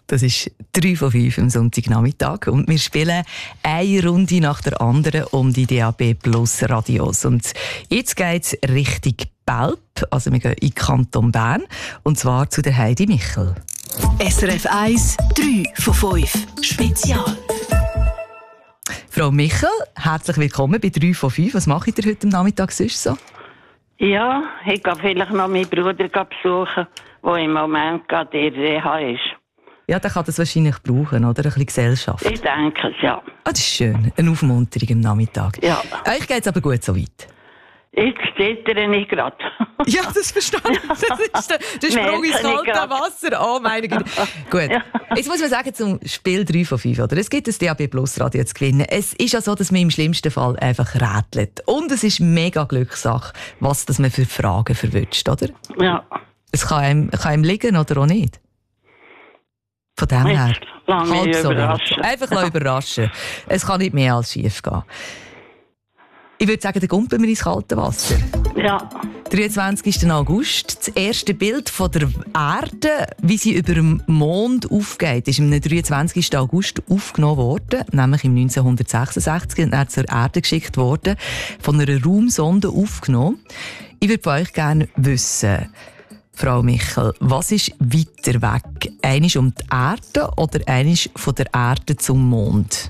Das ist 3 von 5 am Sonntagnachmittag und wir spielen eine Runde nach der anderen um die DAB Plus Radios. Und jetzt geht es Richtung Belp, also wir gehen in den Kanton Bern, und zwar zu der Heidi Michel. SRF 1, 3 von 5, Spezial. Frau Michel, herzlich willkommen bei 3 von 5. Was macht ihr heute am Nachmittag sonst so? Ja, ich gehe vielleicht noch meinen Bruder besuchen, der im Moment gerade in der Reha ist. Ja, der kann das wahrscheinlich brauchen, oder? Ein bisschen Gesellschaft. Ich denke es, ja. Ah, das ist schön. Eine Aufmunterung am Nachmittag. Ja. Euch geht es aber gut so weit. Jetzt zittere ich gerade. Ja, das verstehe ich. Das ist der Sprung ins kalte Wasser. Oh, meine Güte. Gut. Ja. Jetzt muss man sagen, zum Spiel 3 von 5. Oder? Es gibt ein DAB Plus Radio zu gewinnen. Es ist ja so, dass man im schlimmsten Fall einfach rätselt. Und es ist mega Glückssache, was das man für Fragen verwünscht, oder? Ja. Es kann einem liegen oder auch nicht. Von dem her. Lass mich so überraschen. Einfach überraschen. Es kann nicht mehr als schief gehen. Ich würde sagen, dann gumpen wir ins kalte Wasser. Ja. 23. August. Das erste Bild von der Erde, wie sie über dem Mond aufgeht, ist am 23. August aufgenommen worden, nämlich im 1966, und dann zur Erde geschickt worden, von einer Raumsonde aufgenommen. Ich würde von euch gerne wissen, Frau Michel, was ist weiter weg? Eines um die Erde oder eines von der Erde zum Mond?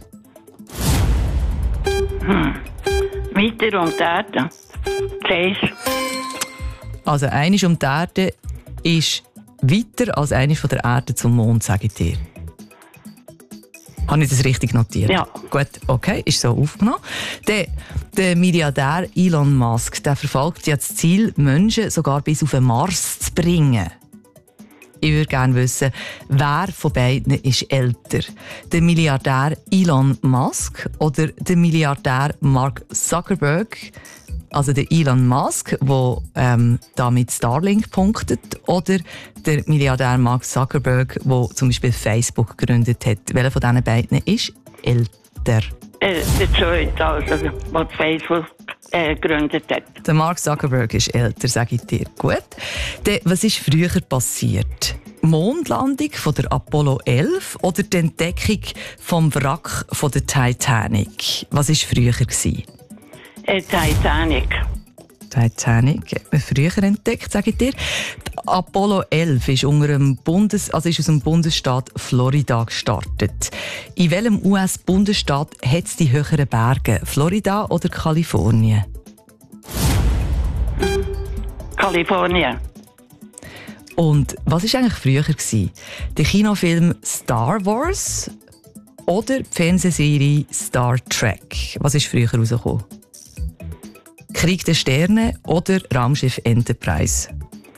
Weiter um die Erde. Zuerst. Also eines um die Erde ist weiter als eines von der Erde zum Mond, sage ich dir. Habe ich das richtig notiert? Ja. Gut, okay, ist so aufgenommen. Der Milliardär Elon Musk, der verfolgt ja das Ziel, Menschen sogar bis auf den Mars zu bringen. Ich würde gerne wissen, wer von beiden ist älter? Der Milliardär Elon Musk oder der Milliardär Mark Zuckerberg? Also der Elon Musk, der da mit Starlink punktet, oder der Milliardär Mark Zuckerberg, der zum Beispiel Facebook gegründet hat. Welcher von diesen beiden ist älter? Der zweite, also, der Facebook gegründet hat. Der Mark Zuckerberg ist älter, sage ich dir. Gut. Was ist früher passiert? Mondlandung von der Apollo 11 oder die Entdeckung vom Wrack von der Titanic? Was war früher? Titanic. Titanic hat man früher entdeckt, sage ich dir. Die Apollo 11 ist, ist aus dem Bundesstaat Florida gestartet. In welchem US-Bundesstaat hat es die höheren Berge? Florida oder Kalifornien? Kalifornien. Und was war eigentlich früher? Der Kinofilm Star Wars oder die Fernsehserie Star Trek? Was ist früher rausgekommen? Krieg der Sterne oder Raumschiff Enterprise?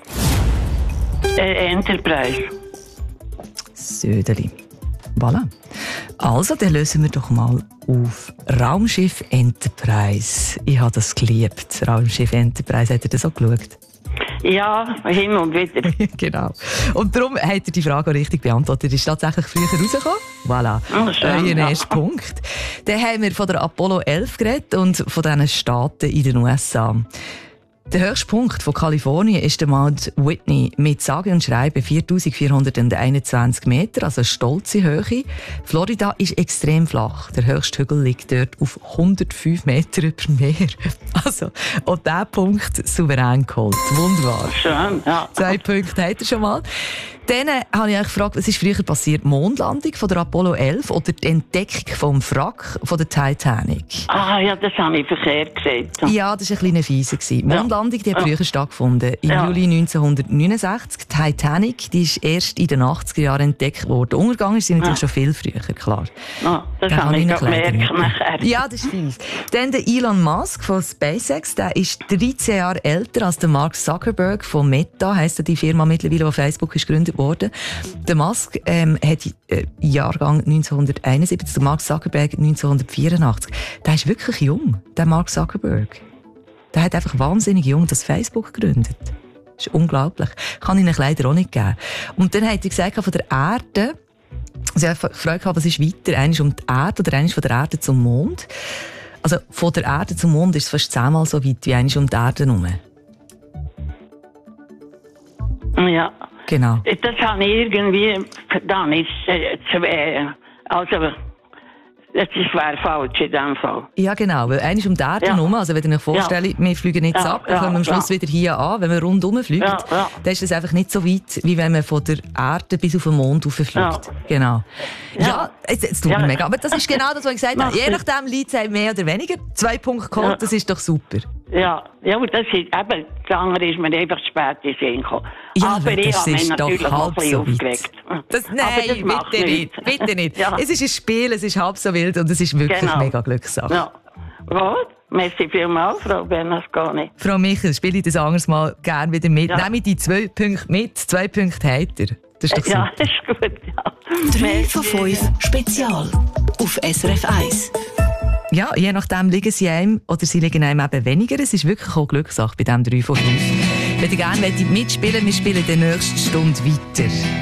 Enterprise. Södeli. Voilà. Also, dann lösen wir doch mal auf Raumschiff Enterprise. Ich habe das geliebt. Raumschiff Enterprise, hat ihr das auch geschaut? Ja, hin und wieder. Genau. Und darum hat er die Frage auch richtig beantwortet. Ist tatsächlich früher rausgekommen? Voilà. Oh, schön, Euer erster Punkt. Dann haben wir von der Apollo 11 geredet und von diesen Staaten in den USA. Der höchste Punkt von Kalifornien ist der Mount Whitney mit sage und schreibe 4421 Meter, also eine stolze Höhe. Florida ist extrem flach. Der höchste Hügel liegt dort auf 105 Meter über dem Meer. Also, auch diesen Punkt souverän geholt. Wunderbar. Schön, ja. 2 Punkte hat er schon mal. Dann habe ich euch gefragt, was ist früher passiert? Mondlandung von der Apollo 11 oder die Entdeckung vom Wrack von der Titanic? Ah, ja, das habe ich verkehrt gesagt. Ja, das war ein kleiner Fiese. Die Mondlandung die hat früher stattgefunden. Im Juli 1969. Die Titanic die ist erst in den 80er Jahren entdeckt worden. Untergegangen ist sie natürlich schon viel früher, klar. Ah, das habe ich gemerkt nachher. Ja, das ist fies. Dann der Elon Musk von SpaceX, der ist 13 Jahre älter als der Mark Zuckerberg von Meta, heisst die Firma mittlerweile, die Facebook ist gegründet worden. Der Musk hat Jahrgang 1971, der Mark Zuckerberg 1984. Der ist wirklich jung, der Mark Zuckerberg. Der hat einfach wahnsinnig jung das Facebook gegründet. Das ist unglaublich. Kann ich Ihnen leider auch nicht geben. Und dann hat er gesagt, von der Erde, also ich habe gefragt, was ist weiter, eines um die Erde oder eines von der Erde zum Mond? Also von der Erde zum Mond ist es fast 10-mal so weit wie eines um die Erde herum. Ja. Genau. Das habe ich irgendwie, dann ist also, das wäre falsch in dem Fall. Ja, genau, weil einmal um die Erde herum, also wenn ihr euch vorstellt, wir fliegen nicht ab, dann kommen wir am Schluss wieder hier an, wenn man rundherum fliegt, dann ist es einfach nicht so weit, wie wenn man von der Erde bis auf den Mond rauffliegt. Ja. Genau. Ja, jetzt tut mir mega, aber das ist genau das, was ich gesagt habe, je nachdem liegt es mehr oder weniger, 2 Punkte geholt, das ist doch super. Ja, das ist eben, das andere ist mir einfach spät in den Sinn gekommen. Ja, aber ich habe mich natürlich doch auch ein bisschen aufgeregt. Nein, bitte nicht. Ja. Es ist ein Spiel, es ist halb so wild und es ist wirklich mega Glückssache. Ja. Gut, merci vielmals, Frau Bernasconi. Frau Michel, spiele ich das anderes Mal gerne wieder mit. Nehme ich die 2 Punkte mit, 2 Punkte habt ihr. Das ist doch super. Ja, ist gut, ja. 3 von 5 Spezial auf SRF 1. Ja, je nachdem liegen sie einem oder sie liegen einem eben weniger. Es ist wirklich auch Glückssache bei diesem 3 von 5. Wenn ihr gerne mitspielen wollt, wir spielen in der nächsten Stunde weiter.